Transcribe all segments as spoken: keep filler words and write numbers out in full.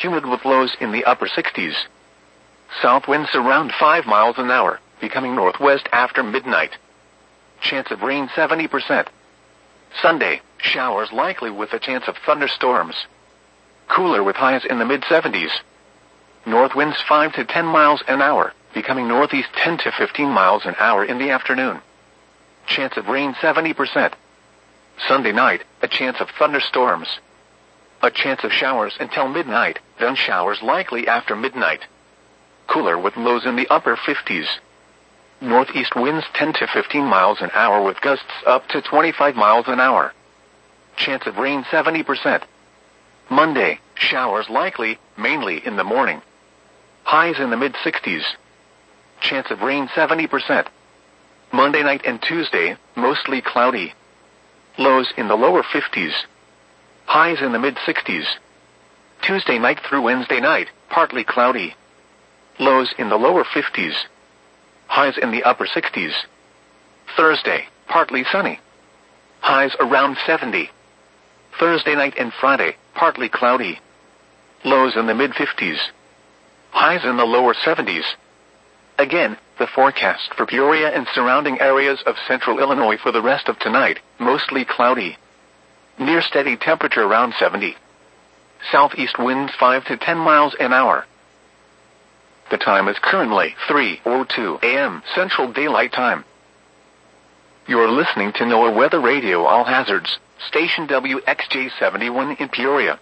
humid with lows in the upper sixties. South winds around five miles an hour, becoming northwest after midnight. Chance of rain seventy percent. Sunday, showers likely with a chance of thunderstorms. Cooler with highs in the mid seventies. North winds five to ten miles an hour, becoming northeast ten to fifteen miles an hour in the afternoon. Chance of rain seventy percent. Sunday night, a chance of thunderstorms. A chance of showers until midnight, then showers likely after midnight. Cooler with lows in the upper fifties. Northeast winds ten to fifteen miles an hour with gusts up to twenty-five miles an hour. Chance of rain seventy percent. Monday, showers likely, mainly in the morning. Highs in the mid sixties. Chance of rain seventy percent. Monday night and Tuesday, mostly cloudy. Lows in the lower fifties. Highs in the mid sixties. Tuesday night through Wednesday night, partly cloudy. Lows in the lower fifties. Highs in the upper sixties. Thursday, partly sunny. Highs around seventy. Thursday night and Friday, partly cloudy. Lows in the mid fifties. Highs in the lower seventies. Again, the forecast for Peoria and surrounding areas of central Illinois for the rest of tonight, mostly cloudy. Near steady temperature around seventy. Southeast winds five to ten miles an hour. The time is currently three oh two a.m. Central Daylight Time. You're listening to NOAA Weather Radio All Hazards, station W X J seventy-one in Peoria.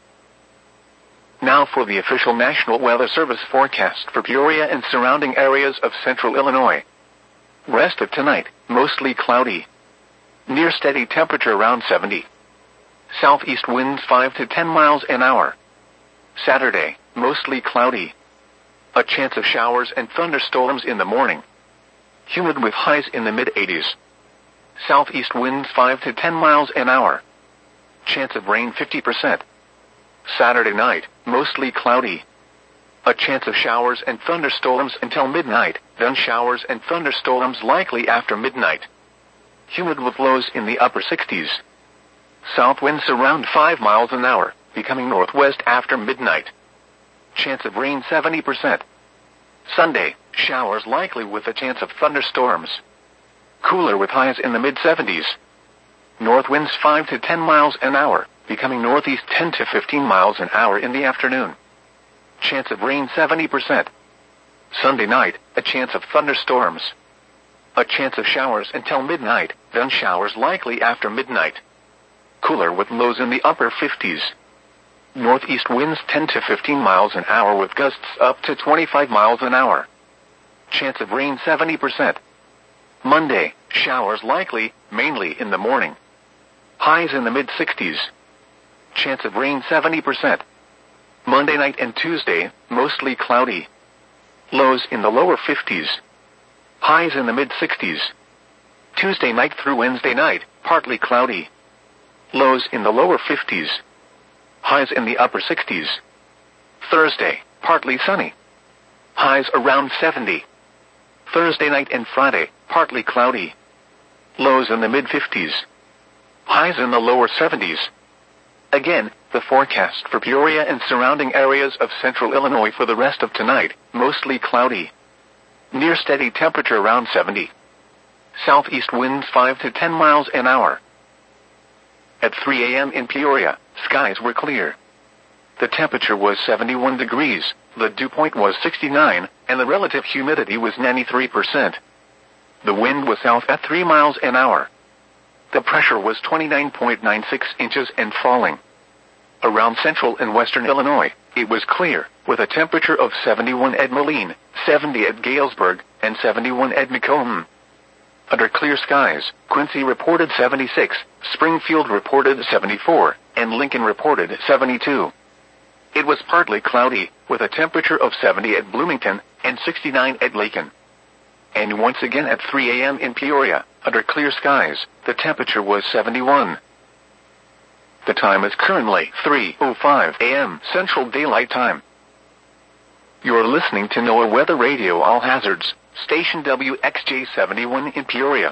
Now for the official National Weather Service forecast for Peoria and surrounding areas of central Illinois. Rest of tonight, mostly cloudy. Near steady temperature around seventy. Southeast winds five to ten miles an hour. Saturday, mostly cloudy. A chance of showers and thunderstorms in the morning. Humid with highs in the mid eighties. Southeast winds five to ten miles an hour. Chance of rain fifty percent. Saturday night, mostly cloudy. A chance of showers and thunderstorms until midnight, then showers and thunderstorms likely after midnight. Humid with lows in the upper sixties. South winds around five miles an hour, becoming northwest after midnight. Chance of rain seventy percent. Sunday, showers likely with a chance of thunderstorms. Cooler with highs in the mid seventies. North winds five to ten miles an hour, becoming northeast ten to fifteen miles an hour in the afternoon. Chance of rain seventy percent. Sunday night, a chance of thunderstorms. A chance of showers until midnight, then showers likely after midnight. Cooler with lows in the upper fifties. Northeast winds ten to fifteen miles an hour with gusts up to twenty-five miles an hour. Chance of rain seventy percent. Monday, showers likely, mainly in the morning. Highs in the mid sixties. Chance of rain seventy percent. Monday night and Tuesday, mostly cloudy. Lows in the lower fifties. Highs in the mid sixties. Tuesday night through Wednesday night, partly cloudy. Lows in the lower fifties. Highs in the upper sixties. Thursday, partly sunny. Highs around seventy. Thursday night and Friday, partly cloudy. Lows in the mid fifties. Highs in the lower seventies. Again, the forecast for Peoria and surrounding areas of central Illinois for the rest of tonight, mostly cloudy. Near steady temperature around seventy. Southeast winds five to ten miles an hour. At three a.m. in Peoria, skies were clear. The temperature was seventy-one degrees, the dew point was sixty-nine, and the relative humidity was ninety-three percent. The wind was south at three miles an hour. The pressure was twenty-nine point nine six inches and falling. Around central and western Illinois, it was clear, with a temperature of seventy-one at Moline, seventy at Galesburg, and seventy-one at Macomb. Under clear skies, Quincy reported seventy-six, Springfield reported seventy-four, and Lincoln reported seventy-two. It was partly cloudy, with a temperature of seventy at Bloomington and sixty-nine at Lincoln. And once again at three a.m. in Peoria, under clear skies, the temperature was seventy-one. The time is currently three oh five a.m. Central Daylight Time. You're listening to NOAA Weather Radio All Hazards, station W X J seventy-one in Peoria.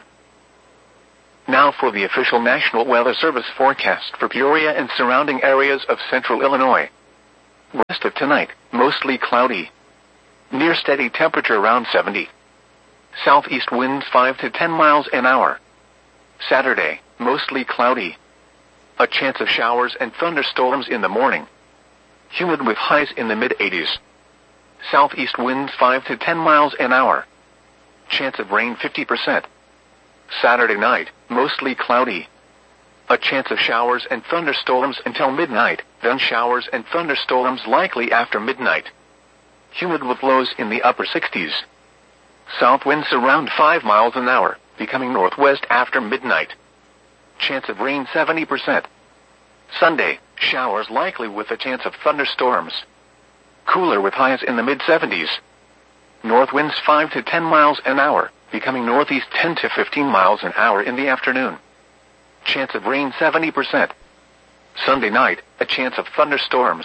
Now for the official National Weather Service forecast for Peoria and surrounding areas of central Illinois. Rest of tonight, mostly cloudy. Near steady temperature around seventy. Southeast winds five to ten miles an hour. Saturday, mostly cloudy. A chance of showers and thunderstorms in the morning. Humid with highs in the mid eighties. Southeast winds five to ten miles an hour. Chance of rain fifty percent. Saturday night, mostly cloudy. A chance of showers and thunderstorms until midnight, then showers and thunderstorms likely after midnight. Humid with lows in the upper sixties. South winds around five miles an hour, becoming northwest after midnight. Chance of rain seventy percent. Sunday, showers likely with a chance of thunderstorms. Cooler with highs in the mid seventies. North winds five to ten miles an hour, becoming northeast ten to fifteen miles an hour in the afternoon. Chance of rain seventy percent. Sunday night, a chance of thunderstorms.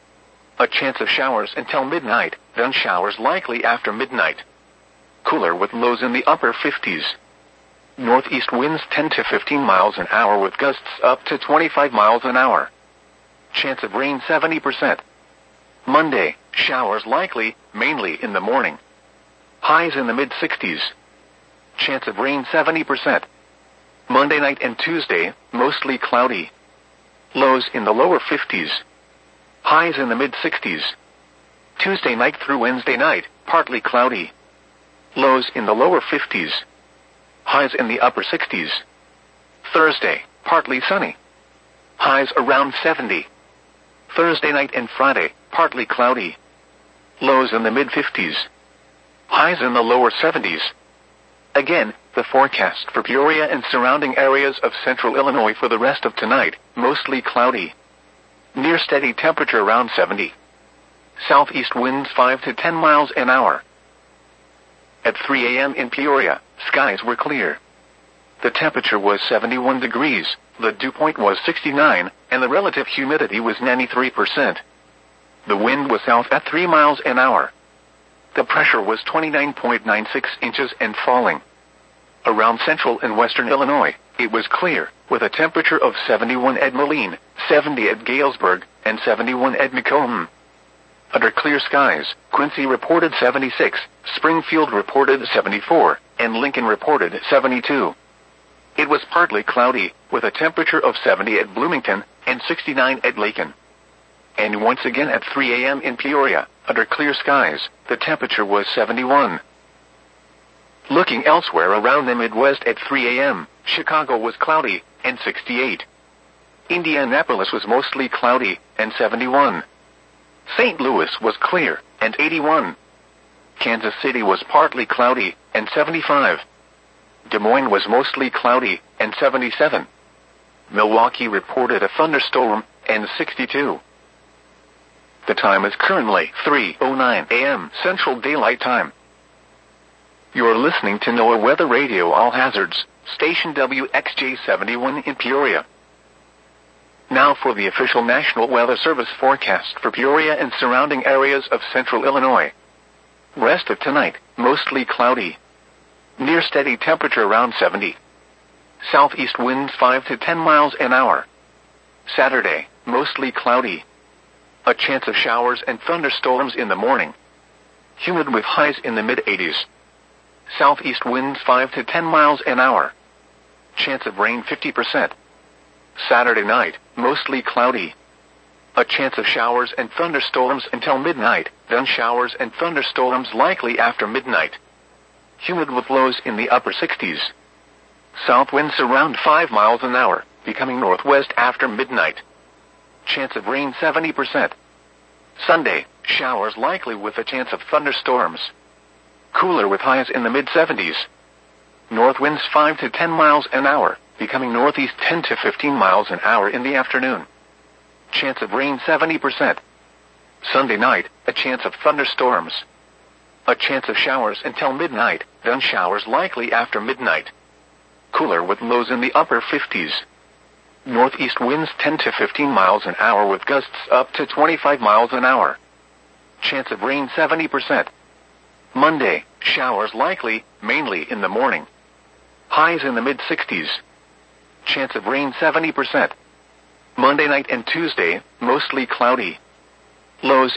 A chance of showers until midnight, then showers likely after midnight. Cooler with lows in the upper fifties. Northeast winds ten to fifteen miles an hour with gusts up to twenty-five miles an hour. Chance of rain seventy percent. Monday, showers likely, mainly in the morning. Highs in the mid sixties. Chance of rain seventy percent. Monday night and Tuesday, mostly cloudy. Lows in the lower fifties. Highs in the mid sixties. Tuesday night through Wednesday night, partly cloudy. Lows in the lower fifties. Highs in the upper sixties. Thursday, partly sunny. Highs around seventy. Thursday night and Friday, partly cloudy. Lows in the mid fifties. Highs in the lower seventies. Again, the forecast for Peoria and surrounding areas of central Illinois for the rest of tonight, mostly cloudy. Near steady temperature around seventy. Southeast winds five to ten miles an hour. At three a.m. in Peoria, skies were clear. The temperature was seventy-one degrees, the dew point was sixty-nine, and the relative humidity was ninety-three percent. The wind was south at three miles an hour. The pressure was twenty-nine point nine six inches and falling. Around central and western Illinois, it was clear, with a temperature of seventy-one at Moline, seventy at Galesburg, and seventy-one at Macomb. Under clear skies, Quincy reported seventy-six, Springfield reported seventy-four, and Lincoln reported seventy-two. It was partly cloudy, with a temperature of seventy at Bloomington, and sixty-nine at Lakin. And once again at three a.m. in Peoria, under clear skies, the temperature was seventy-one. Looking elsewhere around the Midwest at three a.m., Chicago was cloudy, and sixty-eight. Indianapolis was mostly cloudy, and seventy-one. Saint Louis was clear, and eighty-one. Kansas City was partly cloudy, and seventy-five. Des Moines was mostly cloudy, and seventy-seven. Milwaukee reported a thunderstorm, and sixty-two. The time is currently three oh nine a.m. Central Daylight Time. You're listening to NOAA Weather Radio All Hazards, station W X J seventy-one in Peoria. Now for the official National Weather Service forecast for Peoria and surrounding areas of central Illinois. Rest of tonight, mostly cloudy. Near steady temperature around seventy. Southeast winds five to ten miles an hour. Saturday, mostly cloudy. A chance of showers and thunderstorms in the morning. Humid with highs in the mid eighties. Southeast winds five to ten miles an hour. Chance of rain fifty percent. Saturday night, mostly cloudy. A chance of showers and thunderstorms until midnight, then showers and thunderstorms likely after midnight. Humid with lows in the upper sixties. South winds around five miles an hour, becoming northwest after midnight. Chance of rain seventy percent. Sunday, showers likely with a chance of thunderstorms. Cooler with highs in the mid seventies. North winds five to ten miles an hour, becoming northeast ten to fifteen miles an hour in the afternoon. Chance of rain seventy percent. Sunday night, a chance of thunderstorms. A chance of showers until midnight, then showers likely after midnight. Cooler with lows in the upper fifties. Northeast winds ten to fifteen miles an hour with gusts up to twenty-five miles an hour. Chance of rain seventy percent. Monday, showers likely, mainly in the morning. Highs in the mid sixties. Chance of rain seventy percent. Monday night and Tuesday, mostly cloudy. Lows